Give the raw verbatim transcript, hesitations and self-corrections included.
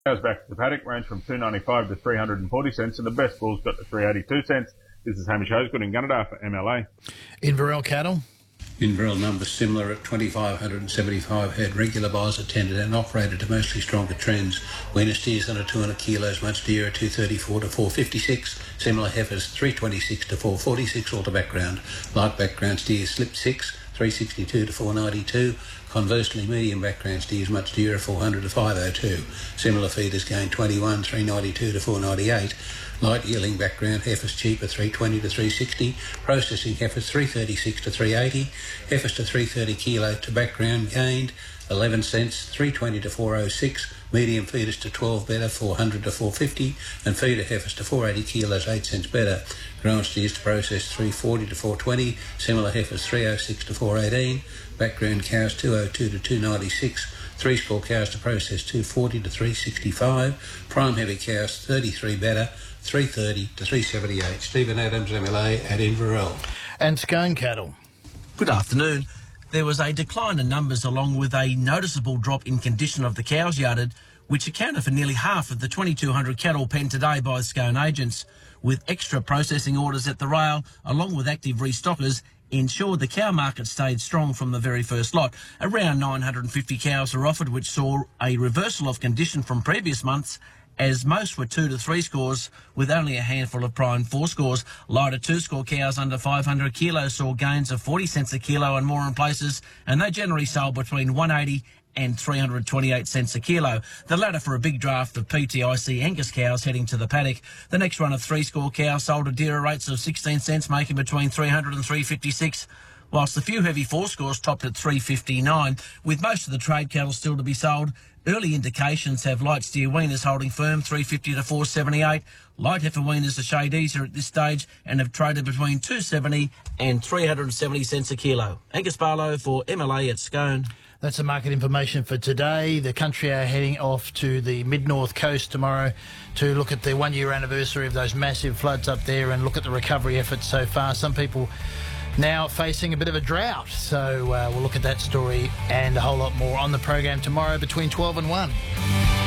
Cows back to the paddock range from two ninety-five to three forty cents, and the best bull's got to three eighty-two cents. This is Hamish Osgood in Gunnedah for M L A. Inverell cattle. Inverell numbers similar at twenty-five seventy-five head. Regular buyers attended and operated to mostly stronger trends. Weaner steers under two hundred kilos, much dearer, two thirty-four to four fifty-six. Similar heifers, three twenty-six to four forty-six, all to background. Light background steers slip six, three sixty-two to four ninety-two. Conversely, medium background steers much dearer, four hundred to five oh two. Similar feeders gain twenty-one, three ninety-two to four ninety-eight. Light yielding background heifers cheaper, three twenty to three sixty. Processing heifers, three thirty-six to three eighty. Heifers to three thirty kilo to background gained eleven cents, three twenty to four oh six. Medium feeders to twelve better, four hundred to four fifty. And feeder heifers to four eighty kilos, eight cents better. Ground steers to process, three forty to four twenty. Similar heifers, three oh six to four eighteen. Background cows, two oh two to two ninety-six. Three score cows to process, two forty to three sixty-five. Prime heavy cows, thirty-three better, three thirty to three seventy-eight. Stephen Adams, M L A at Inverell. And Scone cattle. Good afternoon. There was a decline in numbers along with a noticeable drop in condition of the cows yarded, which accounted for nearly half of the twenty-two hundred cattle penned today by Scone agents. With extra processing orders at the rail, along with active restockers, ensured the cow market stayed strong from the very first lot. Around nine hundred fifty cows were offered, which saw a reversal of condition from previous months, as most were two to three scores, with only a handful of prime four scores. Lighter two-score cows under five hundred kilos saw gains of forty cents a kilo and more in places, and they generally sold between one eighty and three hundred twenty-eight cents a kilo. The latter for a big draft of P T I C Angus cows heading to the paddock. The next run of three-score cows sold at dearer rates of sixteen cents, making between three hundred and three fifty-six, whilst the few heavy four scores topped at three fifty-nine. With most of the trade cattle still to be sold, early indications have light steer weaners holding firm, three fifty to four seventy-eight. Light heifer weaners are shade easier at this stage and have traded between two seventy and three hundred seventy cents a kilo. Angus Barlow for M L A at Scone. That's the market information for today. The country are heading off to the mid-north coast tomorrow to look at the one-year anniversary of those massive floods up there and look at the recovery efforts so far. Some people now facing a bit of a drought. So uh, we'll look at that story and a whole lot more on the program tomorrow between twelve and one.